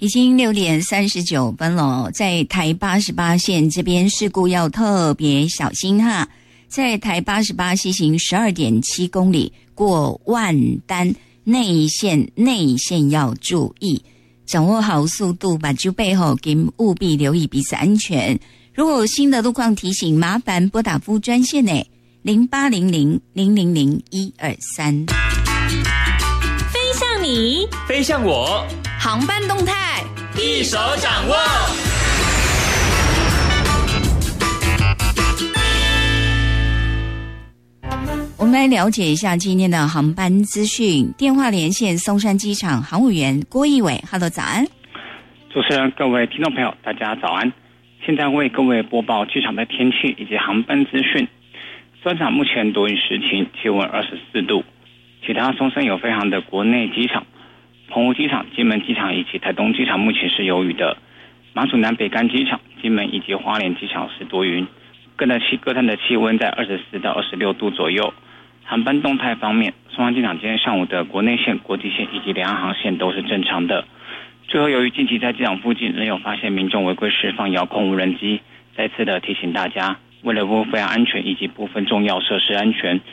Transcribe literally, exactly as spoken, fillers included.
已经六点三十九分了，在台八十八线这边事故要特别小心哈。在台八十八西行十二点七公里过万丹内线，内线要注意，掌握好速度，把就背后给务必留意彼此安全。如果有新的路况提醒，麻烦拨打服务专线呢零八零零零零零一二三。 飞向你， 飞向我， 航班动态一手掌握。 我们来了解一下今天的航班资讯。电话连线松山机场航务员郭义伟 ，Hello， 早安。 主持人，各位听众朋友，大家早安。现在为各位播报机场的天气以及航班资讯。松山目前多云时晴，气温二十四度。其他松山有飞航的国内机场，澎湖机场、金门机场以及台东机场目前是有雨的。马祖南北干机场、金门以及花莲机场是多云。各的气各站的气温在二十四到二十六度左右。航班动态方面，松山机场今天上午的国内线、国际线以及两岸航线都是正常的。最后，由于近期在机场附近仍有发现民众违规释放遥控无人机，再次的提醒大家，为了部分安全以及部分重要设施安全，